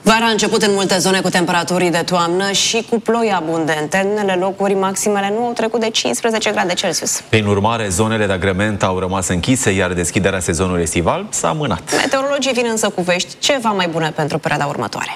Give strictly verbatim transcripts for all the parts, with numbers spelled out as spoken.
Vara a început în multe zone cu temperaturi de toamnă și cu ploi abundente. În unele locuri, maximele nu au trecut de cincisprezece grade Celsius. Prin urmare, zonele de agrement au rămas închise, iar deschiderea sezonului estival s-a amânat. Meteorologii vin însă cu vești ceva mai bune pentru perioada următoare.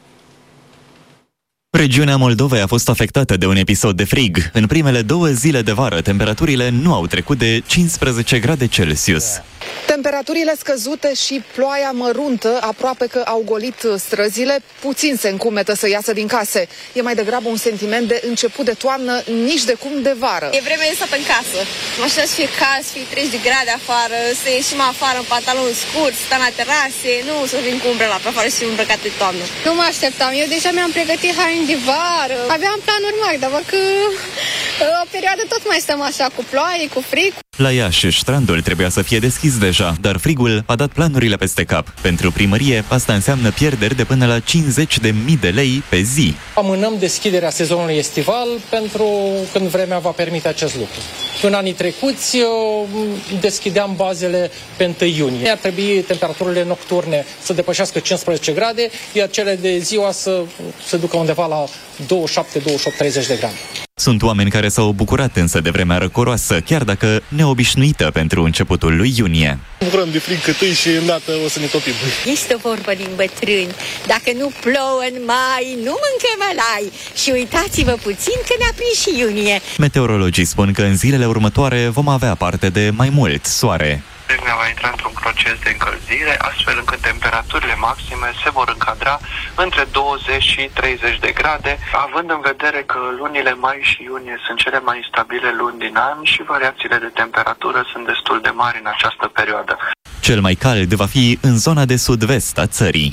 Regiunea Moldovei a fost afectată de un episod de frig. În primele două zile de vară, temperaturile nu au trecut de cincisprezece grade Celsius. Temperaturile scăzute și ploaia măruntă aproape că au golit străzile, puțin se încumetă să iasă din case. E mai degrabă un sentiment de început de toamnă, nici de cum de vară. E vreme să pe în casă. Mașina să fie cald, să fie treizeci de grade afară, să ieșim afară în pantaloni scurți, sta la terase, nu să vin cu umbrela pe afară și să fim îmbrăcate de toamnă. Nu mă așteptam, eu deja mi-am pregătit haine de vară. Aveam planuri mari, dar văd că o perioadă tot mai stăm așa, cu ploaie, cu frig. La Iași, strandul trebuia să fie deschis deja, dar frigul a dat planurile peste cap. Pentru primărie, asta înseamnă pierderi de până la cincizeci de mii de lei pe zi. Amânăm deschiderea sezonului estival pentru când vremea va permite acest lucru. În anii trecuți deschideam bazele pe întâi iunie. Ar trebui temperaturile nocturne să depășească cincisprezece grade, iar cele de ziua să se ducă undeva la douăzeci și șapte, douăzeci și opt, treizeci de grade. Sunt oameni care s-au bucurat însă de vremea răcoroasă, chiar dacă neobișnuită pentru începutul lui iunie. Bucurăm de frig câtâi și îndată o să ne topim. Este o vorbă din bătrâni. Dacă nu plouă în mai, nu mâncă mălai. Și uitați-vă puțin că ne-a prins și iunie. Meteorologii spun că în zilele următoare vom avea parte de mai mult soare. Vremea va intra într-un proces de încălzire, astfel încât temperaturile maxime se vor încadra între douăzeci și treizeci de grade, având în vedere că lunile mai și iunie sunt cele mai instabile luni din an și variațiile de temperatură sunt destul de mari în această perioadă. Cel mai cald va fi în zona de sud-vest a țării.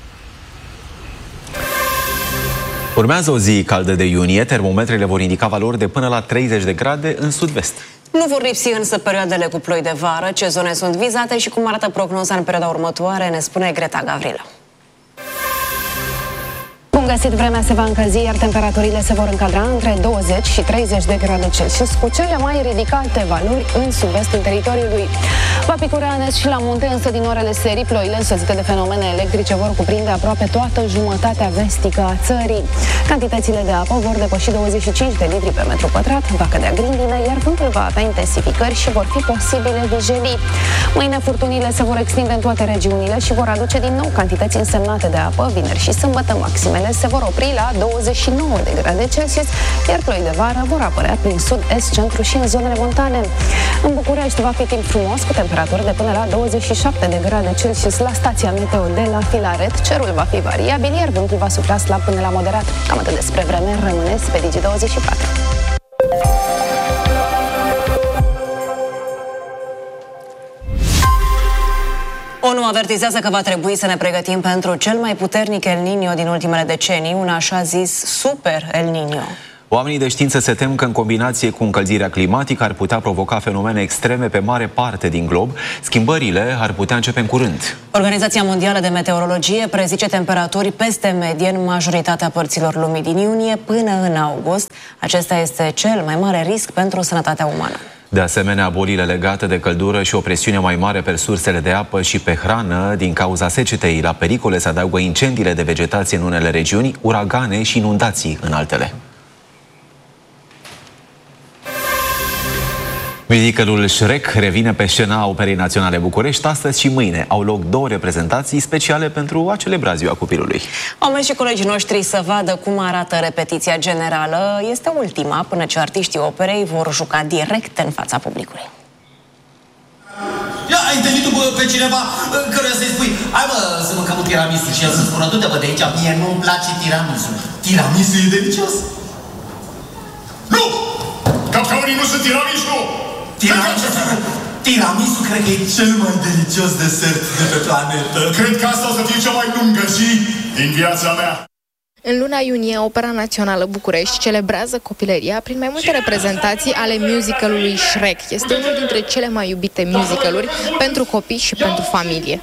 Urmează o zi caldă de iunie, termometrele vor indica valori de până la treizeci de grade în sud-vest. Nu vor lipsi însă perioadele cu ploi de vară. Ce zone sunt vizate și cum arată prognoza în perioada următoare, ne spune Greta Gavrilă. Bun găsit, vremea se va încălzi, iar temperaturile se vor încadra între douăzeci și treizeci de grade Celsius, cu cele mai ridicate valori în sud-vestul teritoriului. Va picura în est și la munte, însă din orele serii, ploile însoțite de fenomene electrice vor cuprinde aproape toată jumătatea vestică a țării. Cantitățile de apă vor depăși douăzeci și cinci de litri pe metru pătrat, va cădea grindină, iar vântul va avea intensificări și vor fi posibile vijelii. Mâine furtunile se vor extinde în toate regiunile și vor aduce din nou cantități însemnate de apă. Vineri și sâmbătă maximele se vor opri la douăzeci și nouă de grade Celsius, iar ploi de vară vor apărea prin sud-est, centru și în zonele montane. În București va fi timp frumos, cu temperaturi de până la douăzeci și șapte de grade Celsius la stația meteo de la Filaret. Cerul va fi variabil, iar vântul va sufla slab până la moderat. Cam atât despre vreme, rămâneți pe Digi douăzeci și patru. ONU avertizează că va trebui să ne pregătim pentru cel mai puternic El Niño din ultimele decenii, un așa zis super El Niño. Oamenii de știință se tem că în combinație cu încălzirea climatică ar putea provoca fenomene extreme pe mare parte din glob. Schimbările ar putea începe în curând. Organizația Mondială de Meteorologie prezice temperaturi peste medie în majoritatea părților lumii din iunie până în august. Acesta este cel mai mare risc pentru sănătatea umană. De asemenea, bolile legate de căldură și o presiune mai mare pe sursele de apă și pe hrană din cauza secetei. La pericole se adaugă incendiile de vegetație în unele regiuni, uragane și inundații în altele. Musicalul Shrek revine pe scena Operei Naționale București. Astăzi și mâine au loc două reprezentații speciale pentru a celebra Ziua Copilului. Au mers și colegii noștri să vadă cum arată repetiția generală. Este ultima până ce artiștii operei vor juca direct în fața publicului. Ia, ai întâlnit pe cineva căruia să-i spui: hai mă, să mâncăm un tiramisu, și el să spună: du-te bă de aici, mie nu-mi place tiramisu. Tiramisu e delicios. Nu! Capcaunii nu sunt tiramisu! Tiramisu, tiramisu cred că e cel mai delicios desert de pe planetă. Cred că asta o să fie cea mai lungă zi din viața mea. În luna iunie, Opera Națională București celebrează copilăria prin mai multe reprezentații ale musicalului Shrek. Este unul dintre cele mai iubite musicaluri pentru copii și pentru familie.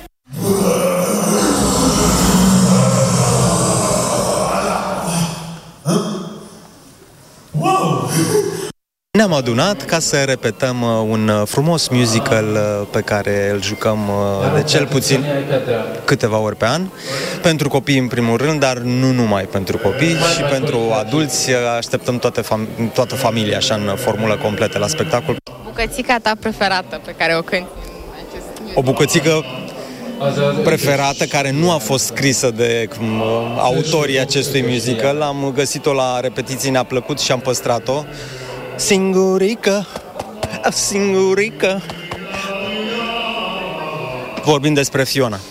ne-am adunat ca să repetăm un frumos musical pe care îl jucăm de cel puțin câteva ori pe an, pentru copii în primul rând, dar nu numai pentru copii, și pentru adulți. Așteptăm toate fam- toată familia așa în formulă completă la spectacol. Bucățica ta preferată pe care o cânti? O bucățică preferată care nu a fost scrisă de uh, autorii acestui musical. Am găsit-o la repetiții, ne-a plăcut și am păstrat-o. Singurică, singurică. Vorbim despre Fiona.